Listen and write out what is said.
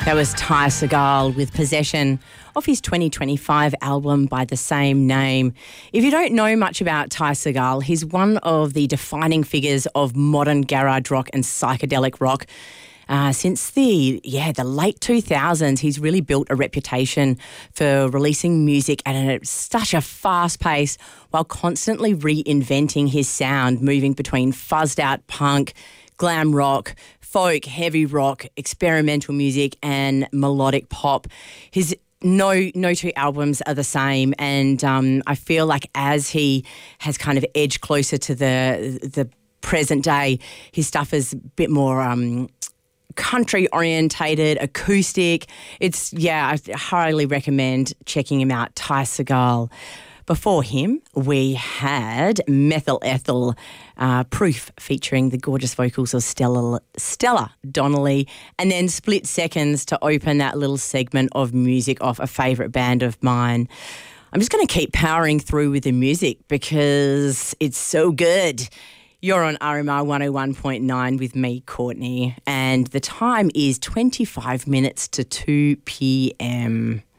That was Ty Segall with Possession off his 2025 album by the same name. If you don't know much about Ty Segall, he's one of the defining figures of modern garage rock and psychedelic rock. Since the late 2000s, he's really built a reputation for releasing music at such a fast pace while constantly reinventing his sound, moving between fuzzed out punk, glam rock, folk, heavy rock, experimental music and melodic pop. His no two albums are the same, and I feel like as he has kind of edged closer to the present day, his stuff is a bit more country orientated, acoustic. I highly recommend checking him out, Ty Segall. Before him, we had Methyl Ethel, Proof, featuring the gorgeous vocals of Stella Donnelly, and then Split Seconds to open that little segment of music off a favourite band of mine. I'm just going to keep powering through with the music because it's so good. You're on RMR 101.9 with me, Courtney, and the time is 25 minutes to 2 p.m.